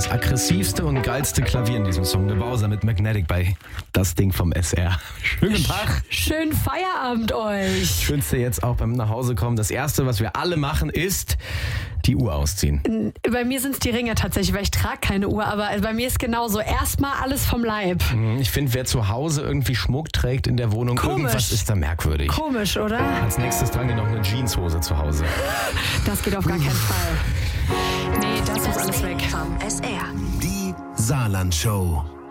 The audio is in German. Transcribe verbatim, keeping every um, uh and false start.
das aggressivste und geilste Klavier in diesem Song. The Bowser mit Magnetic bei Das Ding vom S R. Schönen Tag. Schönen Feierabend euch. Schönste jetzt auch beim Nachhausekommen. Das Erste, was wir alle machen, ist die Uhr ausziehen. Bei mir sind es die Ringe tatsächlich, weil ich trage keine Uhr, aber bei mir ist genauso. Erstmal alles vom Leib. Ich finde, wer zu Hause irgendwie Schmuck trägt in der Wohnung, Komisch. Irgendwas ist da merkwürdig. Komisch, oder? Als nächstes tragen die noch eine Jeanshose zu Hause. Das geht auf gar keinen Fall. Nee, das muss alles weg. Vom S R. Die Saarland Show.